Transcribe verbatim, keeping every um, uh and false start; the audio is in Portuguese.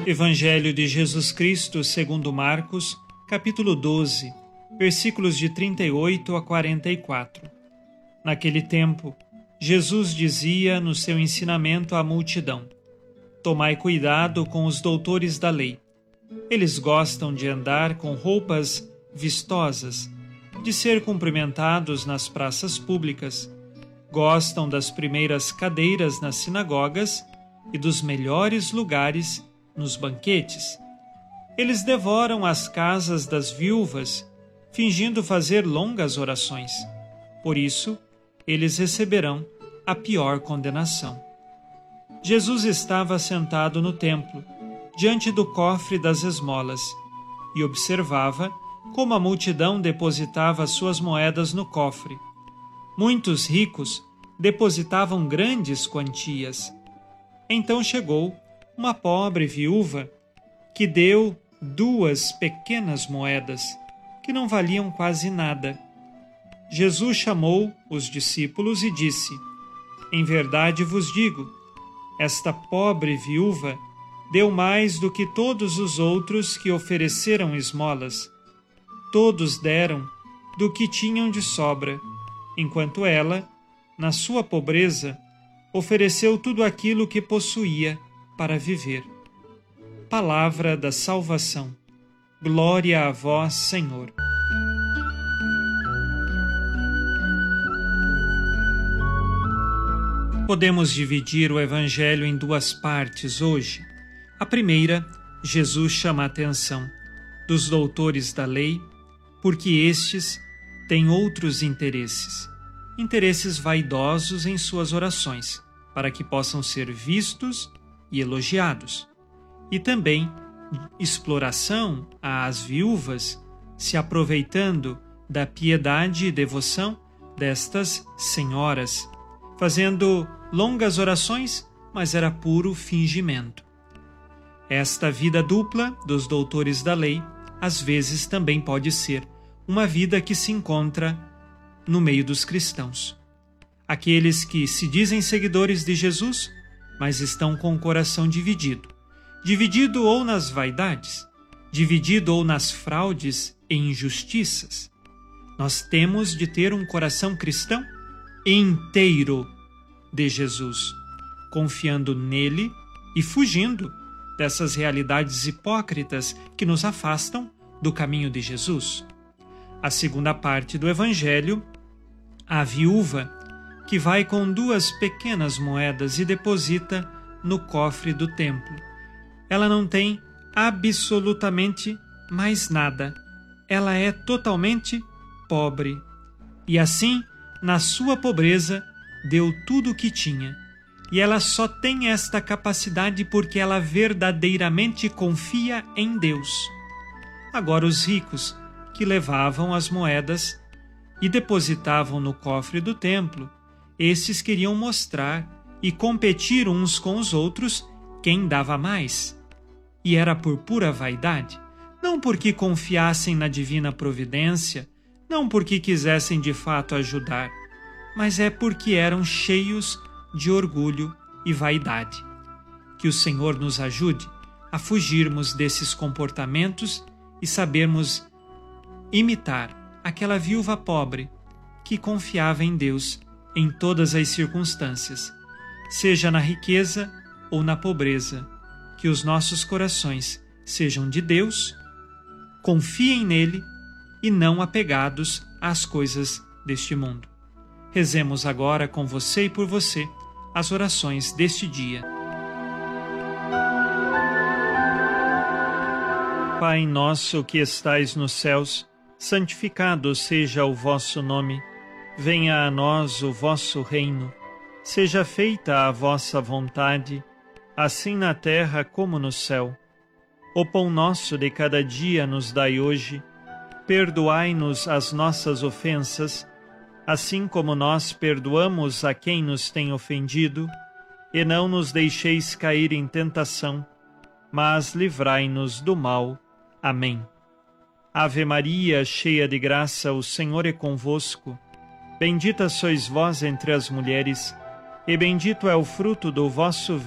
Evangelho de Jesus Cristo segundo Marcos, capítulo doze, versículos de trinta e oito a quarenta e quatro. Naquele tempo, Jesus dizia no seu ensinamento à multidão: Tomai cuidado com os doutores da lei. Eles gostam de andar com roupas vistosas, de ser cumprimentados nas praças públicas, gostam das primeiras cadeiras nas sinagogas e dos melhores lugares nos banquetes. Eles devoram as casas das viúvas, fingindo fazer longas orações. Por isso, eles receberão a pior condenação. Jesus estava sentado no templo, diante do cofre das esmolas, e observava como a multidão depositava suas moedas no cofre. Muitos ricos depositavam grandes quantias. Então chegou uma pobre viúva que deu duas pequenas moedas, que não valiam quase nada. Jesus chamou os discípulos e disse: Em verdade vos digo, esta pobre viúva deu mais do que todos os outros que ofereceram esmolas. Todos deram do que tinham de sobra, enquanto ela, na sua pobreza, ofereceu tudo aquilo que possuía para viver. Palavra da salvação. Glória a vós, Senhor. Podemos dividir o Evangelho em duas partes hoje. A primeira, Jesus chama a atenção dos doutores da lei, porque estes têm outros interesses, interesses vaidosos em suas orações, para que possam ser vistos e elogiados, e também exploração às viúvas, se aproveitando da piedade e devoção destas senhoras, fazendo longas orações, mas era puro fingimento. Esta vida dupla dos doutores da lei, às vezes também pode ser uma vida que se encontra no meio dos cristãos. Aqueles que se dizem seguidores de Jesus, mas estão com o coração dividido. Dividido ou nas vaidades, dividido ou nas fraudes e injustiças. Nós temos de ter um coração cristão inteiro de Jesus, confiando nele e fugindo dessas realidades hipócritas que nos afastam do caminho de Jesus. A segunda parte do Evangelho, a viúva que vai com duas pequenas moedas e deposita no cofre do templo. Ela não tem absolutamente mais nada. Ela é totalmente pobre. E assim, na sua pobreza, deu tudo o que tinha. E ela só tem esta capacidade porque ela verdadeiramente confia em Deus. Agora os ricos, que levavam as moedas e depositavam no cofre do templo, esses queriam mostrar e competir uns com os outros quem dava mais. E era por pura vaidade, não porque confiassem na divina providência, não porque quisessem de fato ajudar, mas é porque eram cheios de orgulho e vaidade. Que o Senhor nos ajude a fugirmos desses comportamentos e sabermos imitar aquela viúva pobre que confiava em Deus em todas as circunstâncias, seja na riqueza ou na pobreza. Que os nossos corações sejam de Deus, confiem nele e não apegados às coisas deste mundo. Rezemos agora com você e por você as orações deste dia. Pai nosso que estais nos céus, santificado seja o vosso nome. Venha a nós o vosso reino. Seja feita a vossa vontade, assim na terra como no céu. O pão nosso de cada dia nos dai hoje. Perdoai-nos as nossas ofensas, assim como nós perdoamos a quem nos tem ofendido, e não nos deixeis cair em tentação, mas livrai-nos do mal. Amém. Ave Maria, cheia de graça, o Senhor é convosco. Bendita sois vós entre as mulheres, e bendito é o fruto do vosso ventre,